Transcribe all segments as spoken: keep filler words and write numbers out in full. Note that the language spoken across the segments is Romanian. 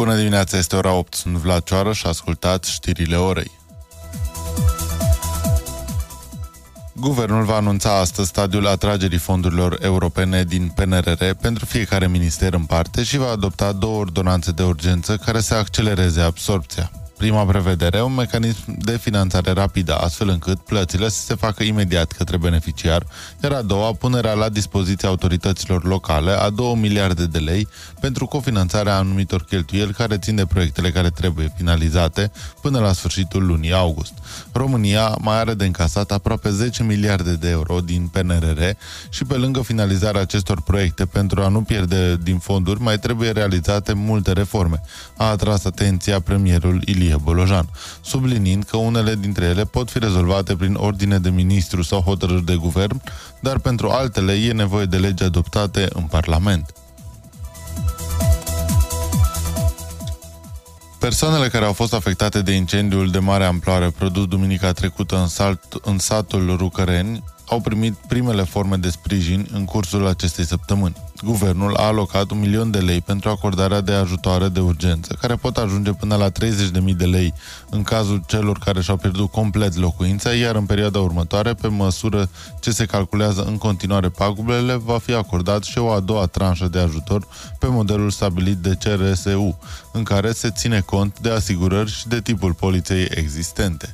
Bună dimineața, este ora opt, sunt Vlad Cioară și ascultați știrile orei. Guvernul va anunța astăzi stadiul atragerii fondurilor europene din P N R R pentru fiecare minister în parte și va adopta două ordonanțe de urgență care să accelereze absorbția. Prima prevedere, un mecanism de finanțare rapidă, astfel încât plățile să se facă imediat către beneficiar, iar a doua, punerea la dispoziția autorităților locale a două miliarde de lei pentru cofinanțarea anumitor cheltuieli care țin de proiectele care trebuie finalizate până la sfârșitul lunii august. România mai are de încasat aproape zece miliarde de euro din P N R R și pe lângă finalizarea acestor proiecte, pentru a nu pierde din fonduri, mai trebuie realizate multe reforme, a atras atenția premierul Ilie Bolojan, subliniind că unele dintre ele pot fi rezolvate prin ordine de ministru sau hotărâri de guvern, dar pentru altele e nevoie de legi adoptate în Parlament. Persoanele care au fost afectate de incendiul de mare amploare produs duminica trecută în, salt, în satul Rucăreni au primit primele forme de sprijin în cursul acestei săptămâni. Guvernul a alocat un milion de lei pentru acordarea de ajutoare de urgență, care pot ajunge până la treizeci de mii de lei în cazul celor care și-au pierdut complet locuința, iar în perioada următoare, pe măsură ce se calculează în continuare pagubele, va fi acordat și o a doua tranșă de ajutor pe modelul stabilit de C R S U, în care se ține cont de asigurări și de tipul poliței existente.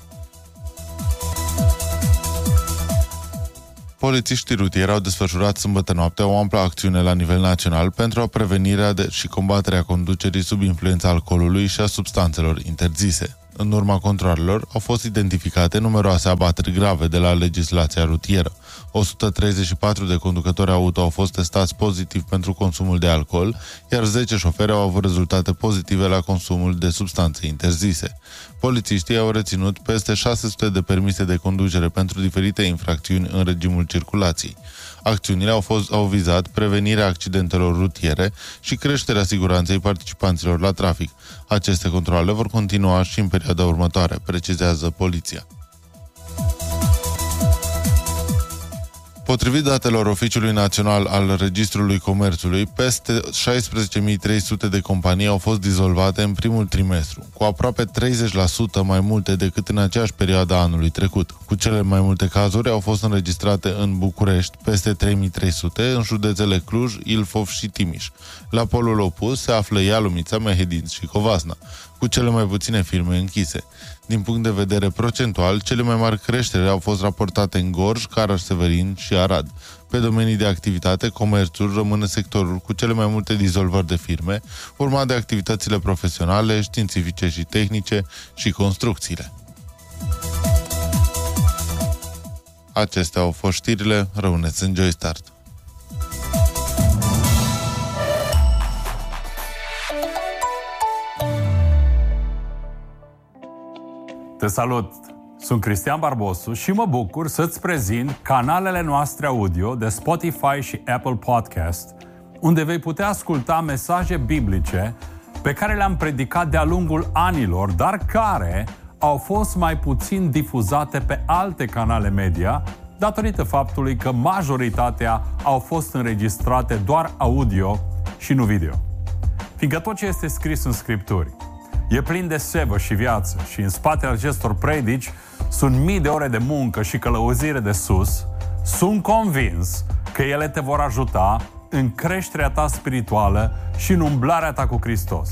Polițiștii rutieri au desfășurat sâmbătă noaptea o amplă acțiune la nivel național pentru prevenirea de și combaterea conducerii sub influența alcoolului și a substanțelor interzise. În urma controalelor au fost identificate numeroase abateri grave de la legislația rutieră. o sută treizeci și patru de conducători auto au fost testați pozitiv pentru consumul de alcool, iar zece șoferi au avut rezultate pozitive la consumul de substanțe interzise. Polițiștii au reținut peste șase sute de permise de conducere pentru diferite infracțiuni în regimul circulației. Acțiunile au, fost, au vizat prevenirea accidentelor rutiere și creșterea siguranței participanților la trafic. Aceste controale vor continua și în perioada următoare, precizează poliția. Potrivit datelor Oficiului Național al Registrului Comerțului, peste șaisprezece mii trei sute de companii au fost dizolvate în primul trimestru, cu aproape treizeci la sută mai multe decât în aceeași perioadă a anului trecut. Cu cele mai multe cazuri au fost înregistrate în București, peste trei mii trei sute, în județele Cluj, Ilfov și Timiș. La polul opus se află Ialumița, Mehedinți și Covasna, cu cele mai puține firme închise. Din punct de vedere procentual, cele mai mari creșteri au fost raportate în Gorj, Caraș-Severin și Arad. Pe domenii de activitate, comerțul rămâne sectorul cu cele mai multe dizolvări de firme, urmat de activitățile profesionale, științifice și tehnice și construcțiile. Acestea au fost știrile, rămâneți în Joy Start. Te salut! Sunt Cristian Barbosu și mă bucur să-ți prezint canalele noastre audio de Spotify și Apple Podcast, unde vei putea asculta mesaje biblice pe care le-am predicat de-a lungul anilor, dar care au fost mai puțin difuzate pe alte canale media, datorită faptului că majoritatea au fost înregistrate doar audio și nu video. Fiindcă tot ce este scris în Scripturi e plin de sevă și viață și în spatele acestor predici sunt mii de ore de muncă și călăuzire de sus, sunt convins că ele te vor ajuta în creșterea ta spirituală și în umblarea ta cu Hristos.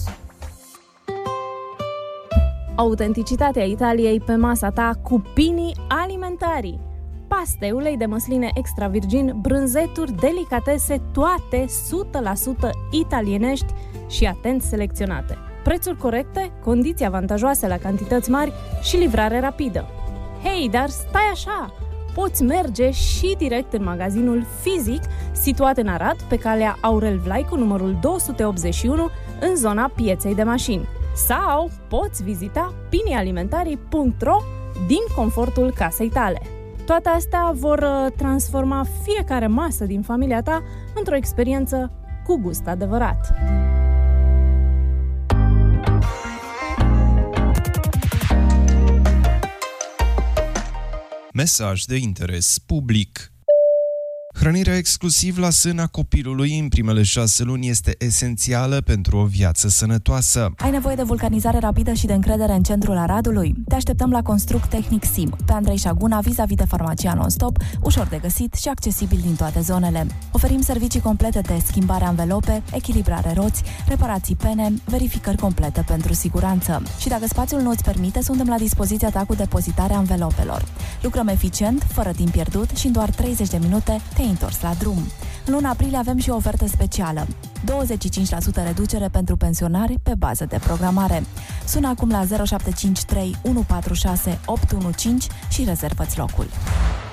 Autenticitatea Italiei pe masa ta cu Pini Alimentari. Paste, ulei de măsline extra virgin, brânzeturi, delicatese, toate o sută la sută italienești și atent selecționate. Prețuri corecte, condiții avantajoase la cantități mari și livrare rapidă. Hei, dar stai așa! Poți merge și direct în magazinul fizic situat în Arad, pe calea Aurel Vlaicu, numărul două sute optzeci și unu, în zona pieței de mașini. Sau poți vizita pinialimentarii punct ro din confortul casei tale. Toate astea vor transforma fiecare masă din familia ta într-o experiență cu gust adevărat. Mesaj de interes public. Hrănirea exclusiv la sâna copilului în primele șase luni este esențială pentru o viață sănătoasă. Ai nevoie de vulcanizare rapidă și de încredere în centrul Aradului? Te așteptăm la Construct Tehnic Sim, pe Andrei Șaguna, vis-a-vis de farmacia non-stop, ușor de găsit și accesibil din toate zonele. Oferim servicii complete de schimbare anvelope, echilibrare roți, reparații pene, verificări complete pentru siguranță. Și dacă spațiul nu îți permite, suntem la dispoziția ta cu depozitarea anvelopelor. Lucrăm eficient, fără timp pierdut și în doar treizeci de minute te-ai întors la drum. În luna aprilie avem și o ofertă specială. douăzeci și cinci la sută reducere pentru pensionari pe bază de programare. Sună acum la zero șapte cinci trei unu patru șase opt unu cinci și rezervă-ți locul.